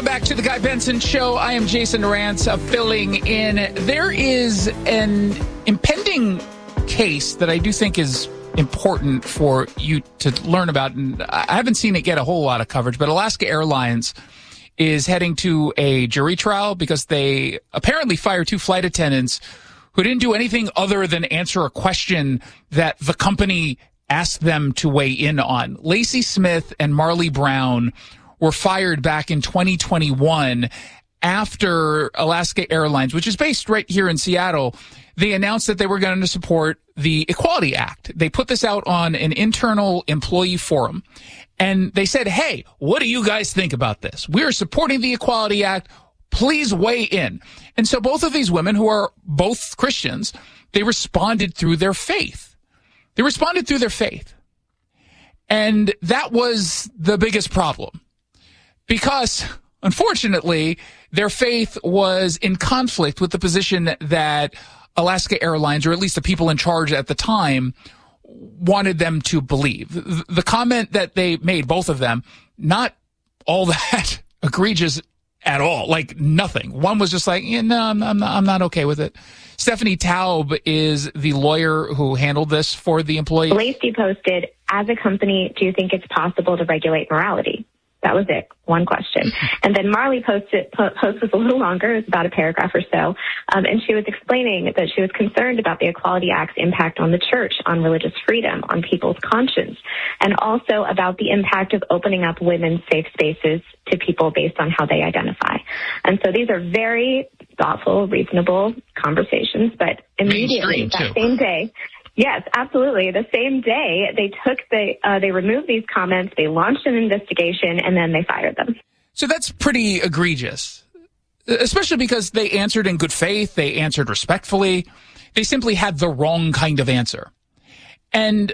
Welcome back to the Guy Benson Show. I am Jason Rantz, filling in. There is an impending case that I do think is important for you to learn about, and I haven't seen it get a whole lot of coverage, but Alaska Airlines is heading to a jury trial because they apparently fired 2 flight attendants who didn't do anything other than answer a question that the company asked them to weigh in on. Lacey Smith and Marley Brown were fired back in 2021 after Alaska Airlines, which is based right here in Seattle, they announced that they were going to support the Equality Act. They put this out on an internal employee forum, and they said, hey, what do you guys think about this? We're supporting the Equality Act. Please weigh in. And so both of these women, who are both Christians, they responded through their faith. They responded through their faith. And that was the biggest problem because, unfortunately, their faith was in conflict with the position that Alaska Airlines, or at least the people in charge at the time, wanted them to believe. The comment that they made, both of them, not all that egregious at all, like nothing. One was just like, yeah, no, I'm not okay with it. Stephanie Taub is the lawyer who handled this for the employee. Lacey posted, as a company, do you think it's possible to regulate morality? That was it. One question. And then Marley post was a little longer. It was about a paragraph or so. And she was explaining that she was concerned about the Equality Act's impact on the church, on religious freedom, on people's conscience, and also about the impact of opening up women's safe spaces to people based on how they identify. And so these are very thoughtful, reasonable conversations, but immediately that same day, yes, absolutely. The same day, they removed these comments, they launched an investigation, and then they fired them. So that's pretty egregious, especially because they answered in good faith, they answered respectfully. They simply had the wrong kind of answer. And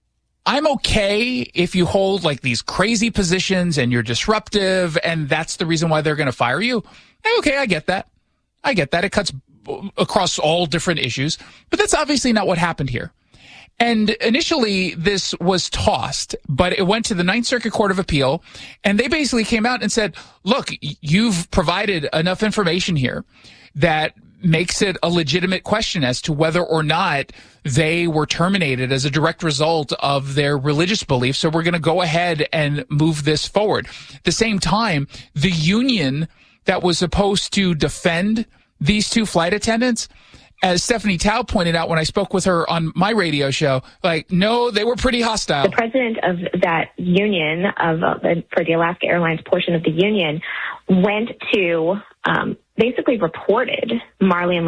I'm okay if you hold like these crazy positions and you're disruptive, and that's the reason why they're going to fire you. Okay, I get that. It cuts across all different issues, but that's obviously not what happened here. And initially this was tossed, but it went to the Ninth Circuit Court of Appeal, and they basically came out and said, look, you've provided enough information here that makes it a legitimate question as to whether or not they were terminated as a direct result of their religious beliefs. So we're going to go ahead and move this forward. At the same time, the union that was supposed to defend these 2 flight attendants, as Stephanie Taub pointed out when I spoke with her on my radio show, like, no, they were pretty hostile. The president of that union, for the Alaska Airlines portion of the union, went to basically reported Marley and